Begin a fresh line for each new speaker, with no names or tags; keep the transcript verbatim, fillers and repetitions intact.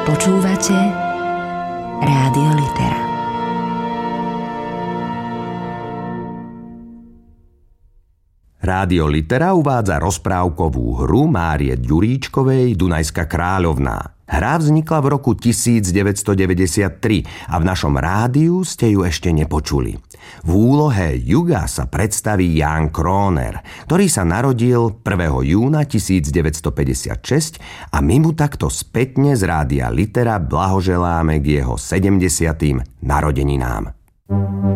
Počúvate Rádio Litera.
Rádio Litera uvádza rozprávkovú hru Márie Ďuríčkovej Dunajská kráľovná. Hra vznikla v roku tisícdeväťstodeväťdesiattri a v našom rádiu ste ju ešte nepočuli. V úlohe Juga sa predstaví Ján Króner, ktorý sa narodil prvého júna tisícdeväťstopäťdesiatšesť a my mu takto spätne z Rádia Litera blahoželáme k jeho sedemdesiatym narodeninám.